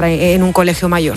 en un colegio mayor?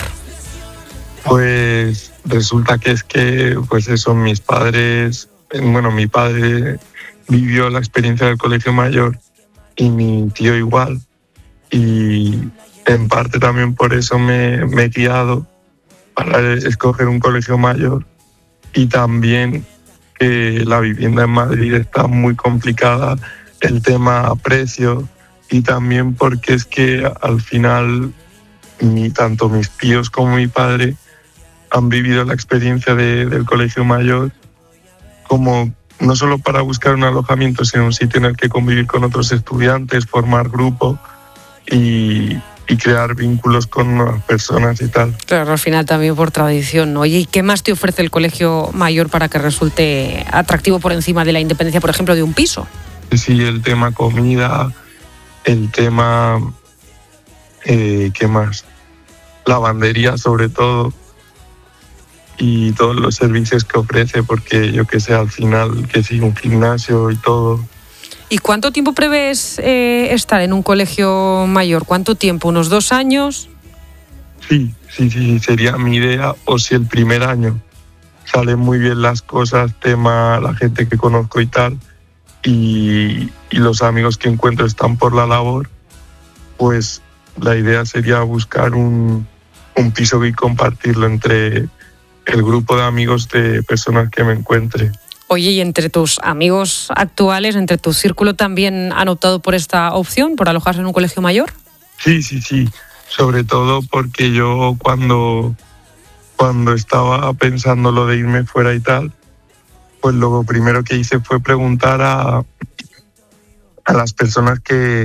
Pues resulta que mis padres, mi padre vivió la experiencia del colegio mayor y mi tío igual, y en parte también por eso me he guiado para escoger un colegio mayor, y también que la vivienda en Madrid está muy complicada, el tema precio, y también porque es que al final tanto mis tíos como mi padre han vivido la experiencia del colegio mayor, como no solo para buscar un alojamiento, sino un sitio en el que convivir con otros estudiantes, formar grupo y crear vínculos con nuevas personas y tal. Claro, al final también por tradición, ¿no? Oye, ¿y qué más te ofrece el colegio mayor para que resulte atractivo por encima de la independencia, por ejemplo, de un piso? Sí, el tema comida, el tema... ¿qué más? Lavandería sobre todo, y todos los servicios que ofrece, porque yo que sé, al final que sí, un gimnasio y todo. ¿Y cuánto tiempo prevés estar en un colegio mayor? ¿Cuánto tiempo? ¿Unos 2 años? Sí, sería mi idea, o si el primer año salen muy bien las cosas, tema la gente que conozco y tal, y los amigos que encuentro están por la labor, pues la idea sería buscar un piso y compartirlo entre el grupo de amigos de personas que me encuentre. Oye, ¿y entre tus amigos actuales, entre tu círculo, también han optado por esta opción, por alojarse en un colegio mayor? Sí. Sobre todo porque yo cuando estaba pensando lo de irme fuera y tal, pues lo primero que hice fue preguntar a las personas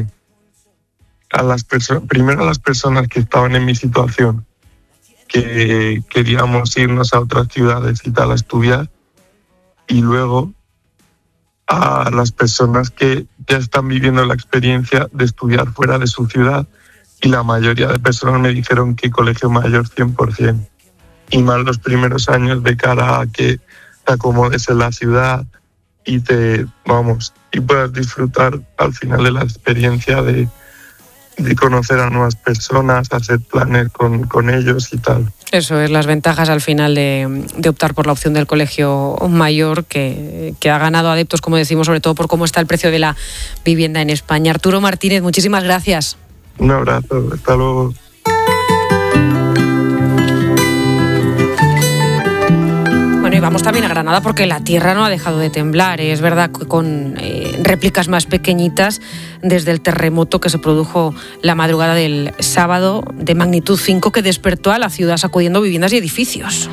primero a las personas que estaban en mi situación, que queríamos irnos a otras ciudades y tal a estudiar, y luego a las personas que ya están viviendo la experiencia de estudiar fuera de su ciudad, y la mayoría de personas me dijeron que colegio mayor 100%, y más los primeros años de cara a que te acomodes en la ciudad y puedas disfrutar al final de la experiencia de conocer a nuevas personas, hacer planes con ellos y tal. Eso es, las ventajas al final de optar por la opción del colegio mayor, que ha ganado adeptos, como decimos, sobre todo por cómo está el precio de la vivienda en España. Arturo Martínez, muchísimas gracias. Un abrazo, hasta luego. Bueno, y vamos también a Granada porque la tierra no ha dejado de temblar. Es verdad que con réplicas más pequeñitas desde el terremoto que se produjo la madrugada del sábado de magnitud 5, que despertó a la ciudad sacudiendo viviendas y edificios.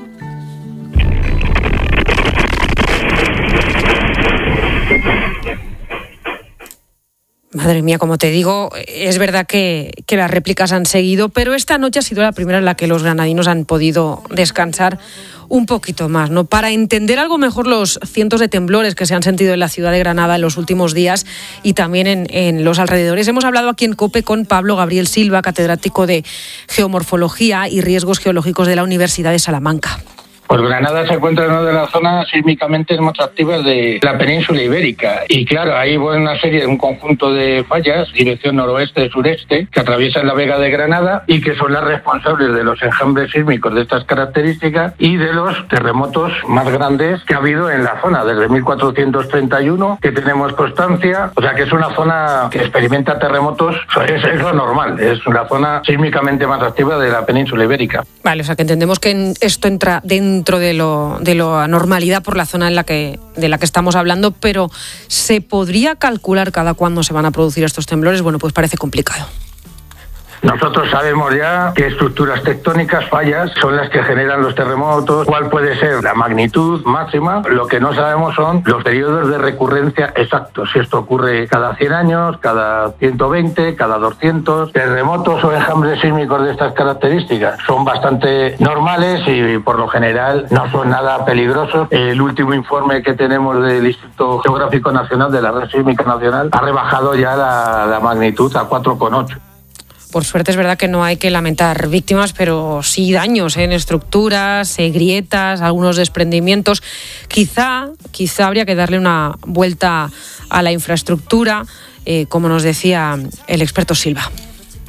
Madre mía, como te digo, es verdad que las réplicas han seguido, pero esta noche ha sido la primera en la que los granadinos han podido descansar un poquito más, ¿no? Para entender algo mejor los cientos de temblores que se han sentido en la ciudad de Granada en los últimos días y también en los alrededores, hemos hablado aquí en COPE con Pablo Gabriel Silva, catedrático de Geomorfología y Riesgos Geológicos de la Universidad de Salamanca. Pues Granada se encuentra en una de las zonas sísmicamente más activas de la península ibérica. Y claro, hay un conjunto de fallas, dirección noroeste-sureste, que atraviesan la Vega de Granada y que son las responsables de los enjambres sísmicos de estas características y de los terremotos más grandes que ha habido en la zona, desde 1431, que tenemos constancia. O sea que es una zona que experimenta terremotos, es lo normal, es una zona sísmicamente más activa de la península ibérica. Vale, o sea que entendemos que esto entra dentro de la normalidad por la zona de la que estamos hablando, pero ¿se podría calcular cada cuándo se van a producir estos temblores? Bueno, pues parece complicado. Nosotros sabemos ya qué estructuras tectónicas, fallas, son las que generan los terremotos, cuál puede ser la magnitud máxima. Lo que no sabemos son los periodos de recurrencia exactos, si esto ocurre cada 100 años, cada 120, cada 200. Terremotos o enjambres sísmicos de estas características son bastante normales y por lo general no son nada peligrosos. El último informe que tenemos del Instituto Geográfico Nacional, de la Red Sísmica Nacional, ha rebajado ya la magnitud a 4,8. Por suerte es verdad que no hay que lamentar víctimas, pero sí daños en estructuras, grietas, algunos desprendimientos. Quizá habría que darle una vuelta a la infraestructura, como nos decía el experto Silva.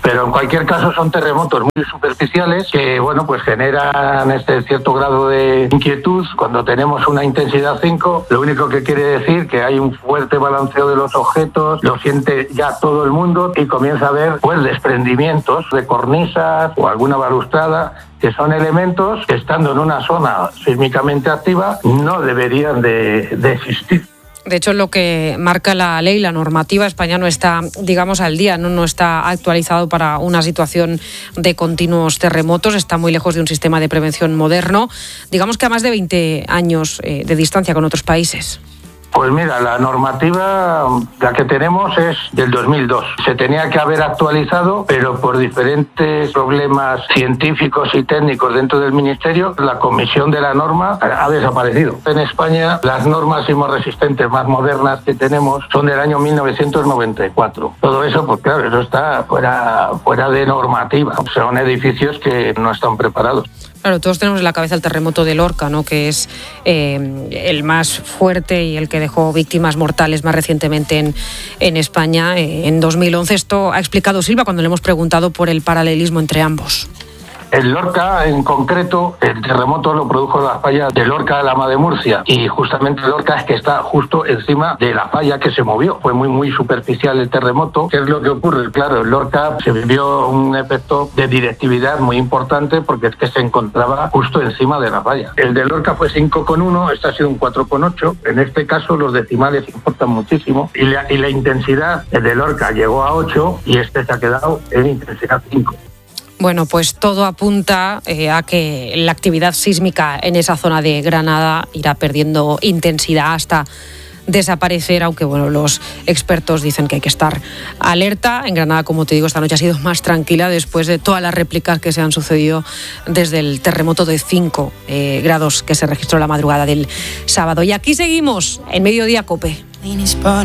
Pero en cualquier caso son terremotos muy superficiales que, bueno, pues generan este cierto grado de inquietud. Cuando tenemos una intensidad 5, lo único que quiere decir que hay un fuerte balanceo de los objetos, lo siente ya todo el mundo y comienza a haber pues desprendimientos de cornisas o alguna balustrada, que son elementos que, estando en una zona sísmicamente activa, no deberían de existir. De hecho, lo que marca la ley, la normativa, España no está, digamos, al día, no está actualizado para una situación de continuos terremotos, está muy lejos de un sistema de prevención moderno, digamos que a más de 20 años de distancia con otros países. Pues mira, la normativa, la que tenemos es del 2002. Se tenía que haber actualizado, pero por diferentes problemas científicos y técnicos dentro del Ministerio, la comisión de la norma ha desaparecido. En España, las normas sismorresistentes más modernas que tenemos son del año 1994. Todo eso, pues claro, eso está fuera de normativa. Son edificios que no están preparados. Claro, todos tenemos en la cabeza el terremoto de Lorca, ¿no?, que es el más fuerte y el que dejó víctimas mortales más recientemente en España, en 2011. Esto ha explicado Silva cuando le hemos preguntado por el paralelismo entre ambos. En Lorca, en concreto, el terremoto lo produjo la falla de Lorca de Lama de Murcia, y justamente Lorca es que está justo encima de la falla que se movió. Fue muy superficial el terremoto. ¿Qué es lo que ocurre? Claro, en Lorca se vivió un efecto de directividad muy importante porque es que se encontraba justo encima de la falla. El de Lorca fue 5,1, este ha sido un 4,8. En este caso los decimales importan muchísimo y la intensidad de Lorca llegó a 8 y este se ha quedado en intensidad 5. Bueno, pues todo apunta a que la actividad sísmica en esa zona de Granada irá perdiendo intensidad hasta desaparecer, aunque bueno, los expertos dicen que hay que estar alerta. En Granada, como te digo, esta noche ha sido más tranquila después de todas las réplicas que se han sucedido desde el terremoto de 5 grados que se registró la madrugada del sábado. Y aquí seguimos en Mediodía COPE.